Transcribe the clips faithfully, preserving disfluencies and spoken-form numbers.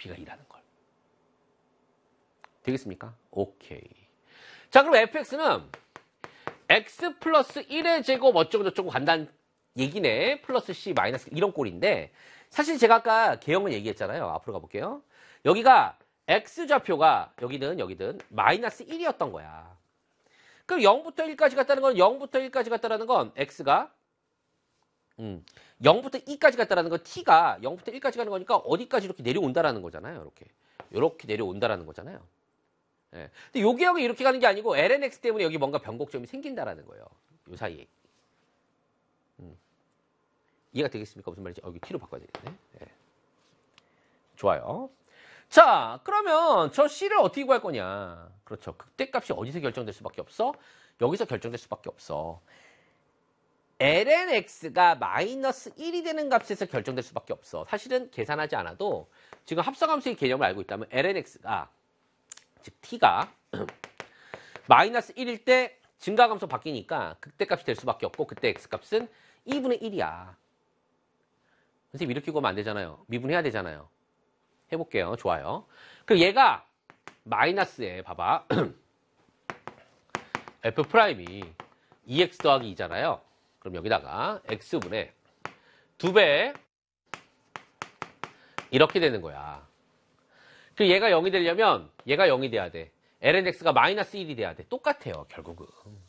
t가 이라는 걸. 되겠습니까? 오케이. 자, 그럼 fx는 x 플러스 일의 제곱 어쩌고저쩌고 간다는 얘기네. 플러스 c 마이너스 이런 꼴인데 사실 제가 아까 개형을 얘기했잖아요. 앞으로 가볼게요. 여기가 x좌표가 여기든 여기든 마이너스 일이었던 거야. 그럼 영부터 일까지 갔다는 건 영부터 일까지 갔다는 건 x가 음, 영부터 이까지 갔다는 건 t가 영부터 일까지 가는 거니까 어디까지 이렇게 내려온다라는 거잖아요. 이렇게 이렇게 내려온다라는 거잖아요. 예. 근데 요 개형이 이렇게 가는 게 아니고 엘엔엑스 때문에 여기 뭔가 변곡점이 생긴다라는 거예요. 요 사이에. 음. 이해가 되겠습니까? 무슨 말인지. 어, 여기 t로 바꿔야 되겠네. 예. 좋아요. 자, 그러면 저 c를 어떻게 구할 거냐? 그렇죠. 극대값이 어디서 결정될 수밖에 없어? 여기서 결정될 수밖에 없어. 엘엔엑스가 마이너스 일이 되는 값에서 결정될 수밖에 없어. 사실은 계산하지 않아도 지금 합성함수의 개념을 알고 있다면 엘엔엑스가 즉 t가 마이너스 일일 때 증가함수 바뀌니까 극대값이 될 수밖에 없고 그때 x값은 이분의 일이야. 선생님 이렇게 구하면 안 되잖아요. 미분해야 되잖아요. 해볼게요. 좋아요. 그럼 얘가 마이너스에 봐봐. f'이 이엑스 더하기 이잖아요. 그럼 여기다가 x분의 두 배 이렇게 되는 거야. 그 얘가 영이 되려면 얘가 영이 돼야 돼. 엘엔엑스가 마이너스 일이 돼야 돼. 똑같아요. 결국은.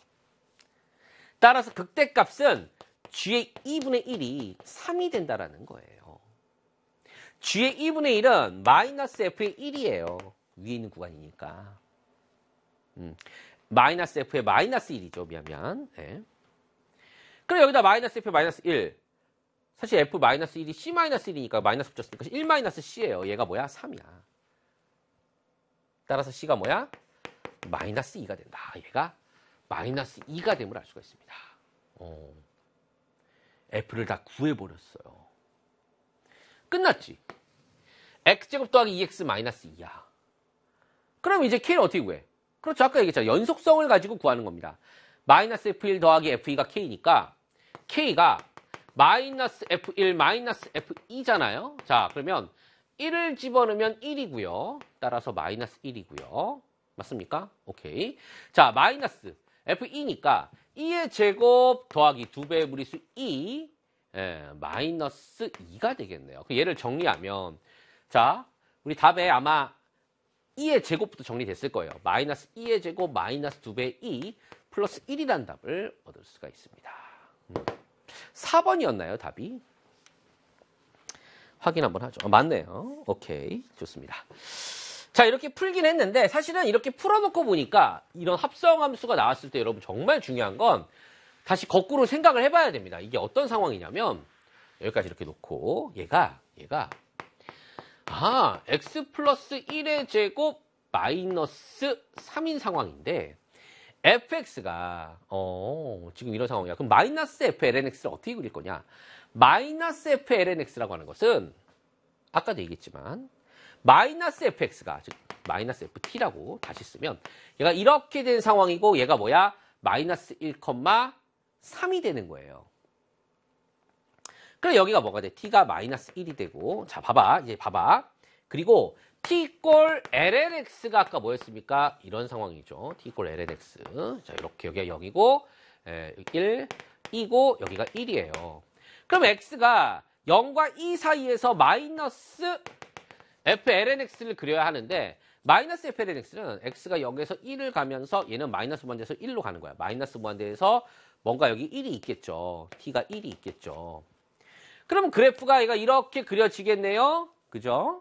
따라서 극대값은 g의 이분의 일이 삼이 된다라는 거예요. g의 이분의 일은 마이너스 f의 일이에요. 위에 있는 구간이니까. 음. 마이너스 f의 마이너스 일이죠. 미안 미안. 네. 그럼 여기다 마이너스 f 마이너스 일. 사실 f 마이너스 일이 c 마이너스 일이니까 마이너스 붙였으니까 일 마이너스 c예요. 얘가 뭐야? 삼이야. 따라서 c가 뭐야? 마이너스 이가 된다. 얘가 마이너스 이가 됨을 알 수가 있습니다. 어. f를 다 구해버렸어요. 끝났지? x제곱 더하기 이 엑스 마이너스 이야. 그럼 이제 k를 어떻게 구해? 그렇죠. 아까 얘기했잖아요. 연속성을 가지고 구하는 겁니다. 마이너스 에프 일 더하기 에프 이가 k니까 k가 마이너스 에프 일 마이너스 에프 이잖아요. 자, 그러면 일을 집어넣으면 일이고요. 따라서 마이너스 일이고요. 맞습니까? 오케이. 자, 마이너스 에프 이니까 이의 제곱 더하기 두 배의 무리수 이, 예, 마이너스 이가 되겠네요. 얘를 정리하면 자, 우리 답에 아마 이의 제곱부터 정리됐을 거예요. 마이너스 이의 제곱 마이너스 두 배의 이 플러스 일이라는 답을 얻을 수가 있습니다. 음. 사 번이었나요, 답이? 확인 한번 하죠. 어, 맞네요. 오케이. 좋습니다. 자, 이렇게 풀긴 했는데 사실은 이렇게 풀어놓고 보니까 이런 합성함수가 나왔을 때 여러분 정말 중요한 건 다시 거꾸로 생각을 해봐야 됩니다. 이게 어떤 상황이냐면 여기까지 이렇게 놓고 얘가 얘가 아, x 플러스 일의 제곱 마이너스 삼인 상황인데 fx가 어, 지금 이런 상황이야. 그럼 마이너스 f lnx를 어떻게 그릴 거냐? 마이너스 f lnx라고 하는 것은 아까도 얘기했지만 마이너스 fx가 즉 마이너스 ft라고 다시 쓰면 얘가 이렇게 된 상황이고 얘가 뭐야? 마이너스 일, 삼이 되는 거예요. 그럼 여기가 뭐가 돼? t가 마이너스 일이 되고 자 봐봐 이제 봐봐 그리고 t 꼴 lnx가 아까 뭐였습니까? 이런 상황이죠. t 꼴 lnx 자 이렇게 여기가 영이고 에, 일, 이고 여기가 일이에요. 그럼 x가 영과 이 사이에서 마이너스 f lnx를 그려야 하는데 마이너스 f lnx는 x가 영에서 일을 가면서 얘는 마이너스 무한대에서 일로 가는 거야. 마이너스 무한대에서 뭔가 여기 일이 있겠죠. t가 일이 있겠죠. 그럼 그래프가 얘가 이렇게 그려지겠네요. 그죠?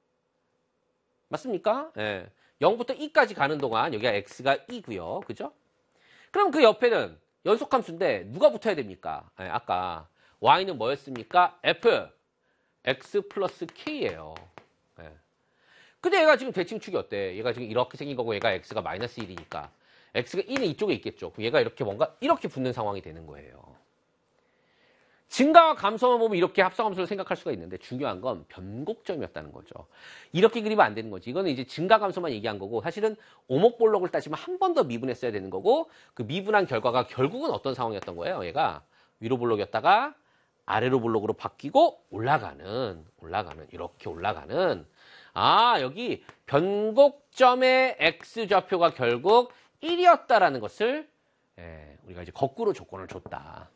맞습니까? 예. 영부터 이까지 가는 동안 여기가 x가 이고요. 그죠? 그럼 그 옆에는 연속함수인데 누가 붙어야 됩니까? 예, 아까 y는 뭐였습니까? f x 플러스 k예요. 예. 근데 얘가 지금 대칭축이 어때? 얘가 지금 이렇게 생긴 거고 얘가 x가 마이너스 일이니까 x가 이는 이쪽에 있겠죠. 그럼 얘가 이렇게 뭔가 이렇게 붙는 상황이 되는 거예요. 증가와 감소만 보면 이렇게 합성함수를 생각할 수가 있는데 중요한 건 변곡점이었다는 거죠. 이렇게 그리면 안 되는 거지. 이거는 이제 증가 감소만 얘기한 거고 사실은 오목볼록을 따지면 한 번 더 미분했어야 되는 거고 그 미분한 결과가 결국은 어떤 상황이었던 거예요. 얘가 위로 볼록이었다가 아래로 블록으로 바뀌고 올라가는, 올라가는, 이렇게 올라가는. 아, 여기 변곡점의 x좌표가 결국 일이었다라는 것을 예, 우리가 이제 거꾸로 조건을 줬다.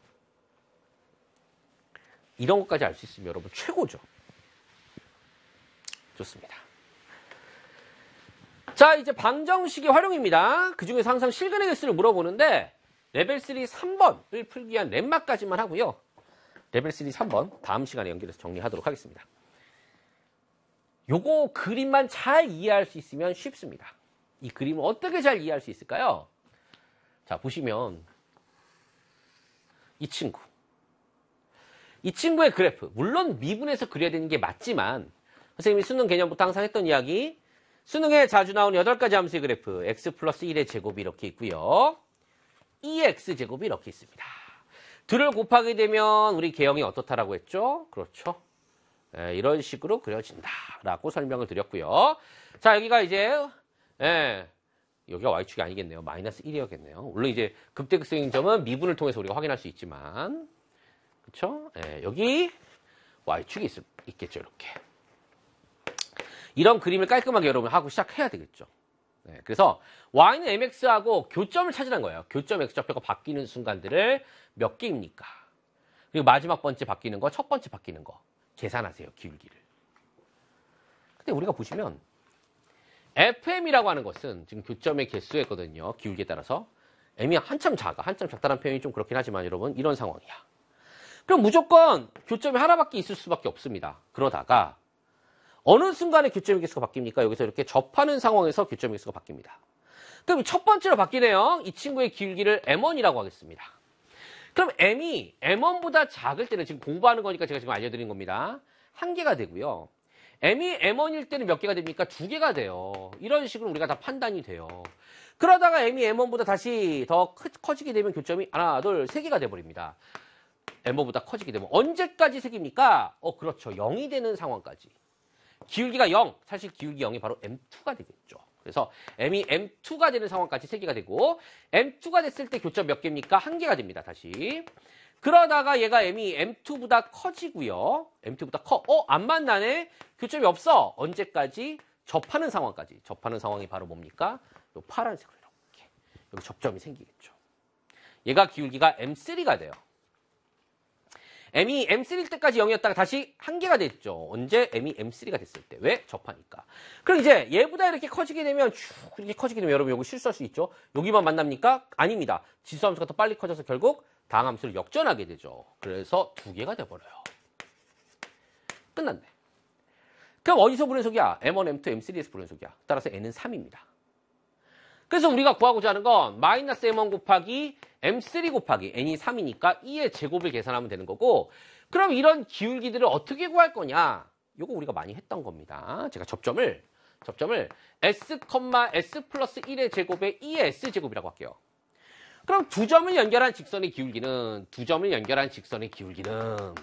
이런 것까지 알 수 있으면 여러분 최고죠. 좋습니다. 자, 이제 방정식의 활용입니다. 그 중에서 항상 실근의 개수를 물어보는데 레벨 삼 삼 번을 풀기 위한 렛마까지만 하고요. 레벨 삼 삼 번 다음 시간에 연결해서 정리하도록 하겠습니다. 요거 그림만 잘 이해할 수 있으면 쉽습니다. 이 그림을 어떻게 잘 이해할 수 있을까요? 자, 보시면 이 친구. 이 친구의 그래프. 물론 미분해서 그려야 되는 게 맞지만 선생님이 수능 개념부터 항상 했던 이야기, 수능에 자주 나오는 여덟 가지 함수의 그래프, x 플러스 일의 제곱이 이렇게 있고요. 이 엑스 제곱이 이렇게 있습니다. 둘을 곱하게 되면 우리 개형이 어떻다라고 했죠? 그렇죠. 예, 이런 식으로 그려진다라고 설명을 드렸고요. 자, 여기가 이제 예, 여기가 y축이 아니겠네요. 마이너스 일이었겠네요. 물론 이제 극대극성인 점은 미분을 통해서 우리가 확인할 수 있지만 그렇죠? 예, 여기 y축이 있, 있겠죠. 이렇게. 이런 그림을 깔끔하게 여러분 하고 시작해야 되겠죠. 네, 그래서 y는 mx하고 교점을 찾으라는 거예요. 교점 x좌표가 바뀌는 순간들을 몇 개입니까? 그리고 마지막 번째 바뀌는 거, 첫 번째 바뀌는 거 계산하세요. 기울기를. 근데 우리가 보시면 에프엠이라고 하는 것은 지금 교점의 개수였거든요. 기울기에 따라서. m이 한참 작아. 한참 작다는 표현이 좀 그렇긴 하지만 여러분 이런 상황이야. 그럼 무조건 교점이 하나밖에 있을 수밖에 없습니다. 그러다가 어느 순간에 교점의 개수가 바뀝니까? 여기서 이렇게 접하는 상황에서 교점의 개수가 바뀝니다. 그럼 첫 번째로 바뀌네요. 이 친구의 기울기를 엠 원이라고 하겠습니다. 그럼 m이 엠 원보다 작을 때는 지금 공부하는 거니까 제가 지금 알려드린 겁니다. 한 개가 되고요. m이 엠 원일 때는 몇 개가 됩니까? 두 개가 돼요. 이런 식으로 우리가 다 판단이 돼요. 그러다가 m이 엠 원보다 다시 더 커지게 되면 교점이 하나, 둘, 세 개가 돼버립니다. 엠 원보다 커지게 되면 언제까지 세 개입니까? 어, 그렇죠. 영이 되는 상황까지. 기울기가 영, 사실 기울기 영이 바로 엠 투가 되겠죠. 그래서 m이 엠 투가 되는 상황까지 세 개가 되고 엠 투가 됐을 때 교점 몇 개입니까? 한 개가 됩니다. 다시. 그러다가 얘가 m이 엠 투보다 커지고요. 엠 투보다 커. 어? 안 만나네? 교점이 없어. 언제까지? 접하는 상황까지. 접하는 상황이 바로 뭡니까? 요 파란색으로 이렇게. 여기 접점이 생기겠죠. 얘가 기울기가 엠 쓰리가 돼요. m이 엠 쓰리일 때까지 영이었다가 다시 한 개가 됐죠. 언제? m이 엠 쓰리가 됐을 때. 왜? 접하니까. 그럼 이제 얘보다 이렇게 커지게 되면 쭉 이렇게 커지게 되면 여러분 여기 실수할 수 있죠. 여기만 만납니까? 아닙니다. 지수함수가 더 빨리 커져서 결국 다항함수를 역전하게 되죠. 그래서 두 개가 돼버려요. 끝났네. 그럼 어디서 불연속이야? 엠 원, 엠 투, 엠 쓰리에서 불연속이야. 따라서 n은 삼입니다. 그래서 우리가 구하고자 하는 건 마이너스 엠 원 곱하기 엠 쓰리 곱하기 n이 삼이니까 이의 제곱을 계산하면 되는 거고, 그럼 이런 기울기들을 어떻게 구할 거냐? 요거 우리가 많이 했던 겁니다. 제가 접점을 접점을 s, s 플러스 일의 제곱에 이의 s제곱이라고 할게요. 그럼 두 점을 연결한 직선의 기울기는 두 점을 연결한 직선의 기울기는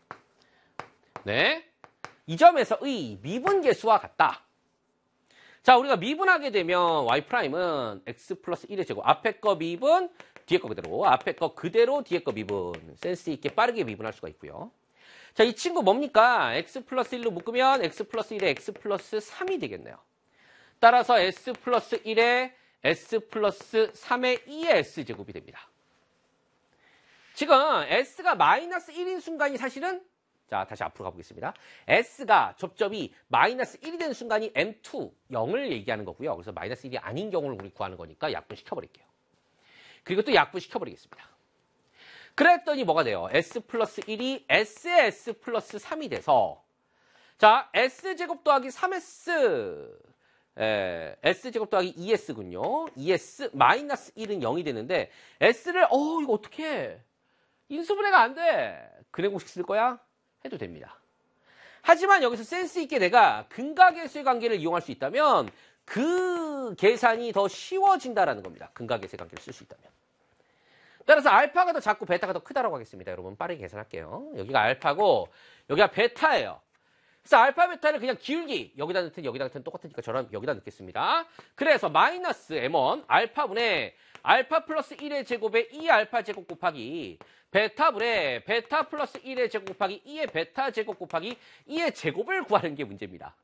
네, 이 점에서의 미분계수와 같다. 자, 우리가 미분하게 되면 y'은 x 플러스 일의 제곱. 앞에 거 미분, 뒤에 거 그대로. 앞에 거 그대로, 뒤에 거 미분. 센스 있게 빠르게 미분할 수가 있고요. 자, 이 친구 뭡니까? x 플러스 일로 묶으면 x 플러스 일에 x 플러스 삼이 되겠네요. 따라서 s 플러스 일에 s 플러스 삼의 이의 s제곱이 됩니다. 지금 s가 마이너스 일인 순간이 사실은, 자, 다시 앞으로 가보겠습니다. s가 접점이 마이너스 일이 되는 순간이 엠 투, 영을 얘기하는 거고요. 그래서 마이너스 일이 아닌 경우를 우리 구하는 거니까 약분시켜버릴게요. 그리고 또 약분시켜버리겠습니다. 그랬더니 뭐가 돼요? s 플러스 일이 s의 s 플러스 삼이 돼서, 자, s제곱 더하기 삼 에스, 에, s제곱 더하기 이 에스군요. 이 에스 마이너스 일은 영이 되는데 s를, 어, 이거 어떡해. 인수분해가 안 돼. 근해 공식 쓸 거야? 해도 됩니다. 하지만 여기서 센스 있게 내가 근각계수의 관계를 이용할 수 있다면 그 계산이 더 쉬워진다라는 겁니다. 근각계수의 관계를 쓸 수 있다면. 따라서 알파가 더 작고 베타가 더 크다라고 하겠습니다. 여러분 빠르게 계산할게요. 여기가 알파고 여기가 베타예요. 그래서 알파, 베타를 그냥 기울기, 여기다 넣든 여기다 넣든 똑같으니까 저랑 여기다 넣겠습니다. 그래서 마이너스 엠 원, 알파분의 알파 플러스 일의 제곱에 이 알파 제곱 곱하기 베타분의 베타 플러스 일의 제곱 곱하기 이의 베타 제곱 곱하기 이의 제곱을 구하는 게 문제입니다.